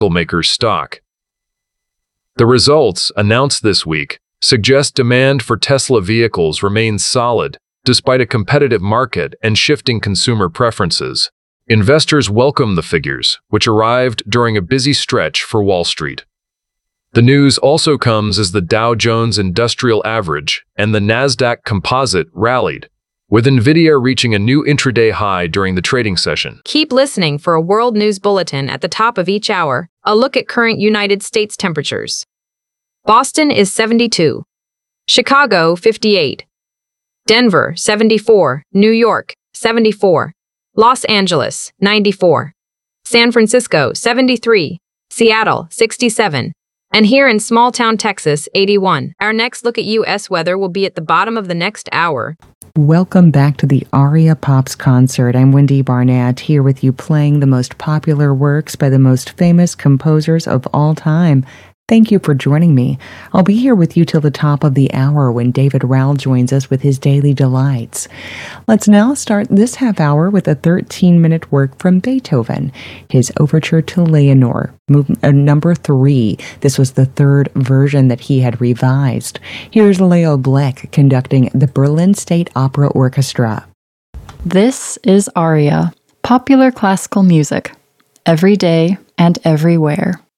maker's stock. The results, announced this week, suggest demand for Tesla vehicles remains solid despite a competitive market and shifting consumer preferences. Investors welcome the figures, which arrived during a busy stretch for Wall Street. The news also comes as the Dow Jones Industrial Average and the Nasdaq Composite rallied, with NVIDIA reaching a new intraday high during the trading session. Keep listening for a world news bulletin at the top of each hour, a look at current United States temperatures. Boston is 72. Chicago, 58. Denver, 74. New York, 74. Los Angeles, 94. San Francisco, 73. Seattle, 67. And here in small-town Texas, 81. Our next look at U.S. weather will be at the bottom of the next hour. Welcome back to the Aria Pops concert. I'm Wendy Barnett, here with you playing the most popular works by the most famous composers of all time. Thank you for joining me. I'll be here with you till the top of the hour when David Rowell joins us with his Daily Delights. Let's now start this half hour with a 13-minute work from Beethoven, his Overture to Leonore, number 3. This was the third version that he had revised. Here's Leo Bleck conducting the Berlin State Opera Orchestra. This is Aria, popular classical music, every day and everywhere.